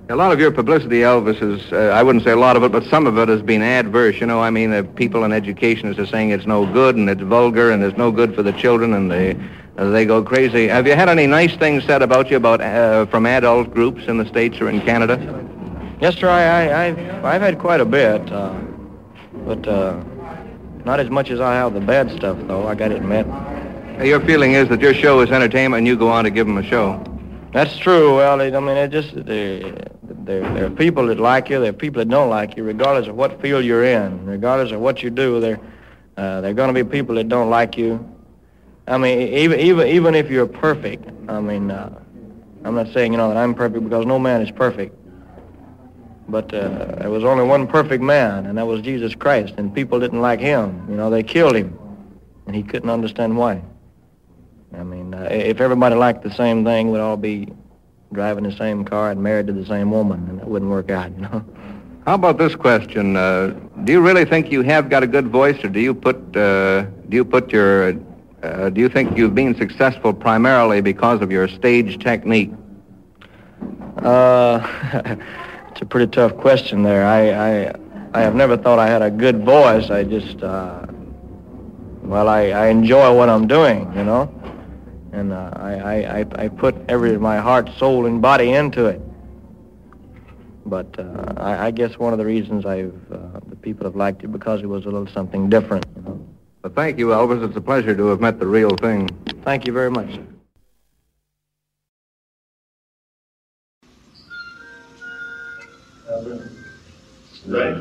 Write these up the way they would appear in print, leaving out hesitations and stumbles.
A lot of your publicity, Elvis, is, I wouldn't say a lot of it, but some of it has been adverse. You know, I mean, people in education are saying it's no good and it's vulgar and it's no good for the children and they go crazy. Have you had any nice things said about you from adult groups in the States or in Canada? Yes, sir, I've had quite a bit, but not as much as I have the bad stuff, though, I got to admit. Your feeling is that your show is entertainment and you go on to give them a show. That's true. Well, I mean, there are people that like you, there are people that don't like you, regardless of what field you're in, regardless of what you do. There are going to be people that don't like you. I mean, even if you're perfect. I mean, I'm not saying that I'm perfect because no man is perfect. But there was only one perfect man, and that was Jesus Christ. And people didn't like him. They killed him, and he couldn't understand why. I mean, if everybody liked the same thing, we'd all be driving the same car and married to the same woman, and that wouldn't work out, How about this question? Do you really think you have got a good voice, or do you think you've been successful primarily because of your stage technique? It's a pretty tough question there. I have never thought I had a good voice. I just, I enjoy what I'm doing, And I put my heart, soul, and body into it. But I guess one of the reasons the people have liked it because it was a little something different, Well, thank you, Elvis. It's a pleasure to have met the real thing. Thank you very much. Right.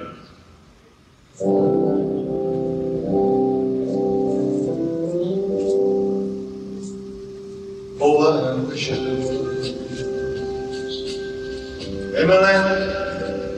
Over and wishes in my land